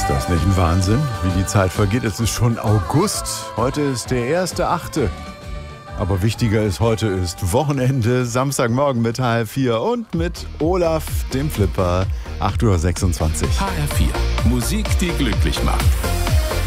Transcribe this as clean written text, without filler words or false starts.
Ist das nicht ein Wahnsinn, wie die Zeit vergeht? Es ist schon August. Heute ist der 1.8. Aber wichtiger ist, heute ist Wochenende, Samstagmorgen mit HR4 und mit Olaf, dem Flipper, 8.26 Uhr. HR4, Musik, die glücklich macht.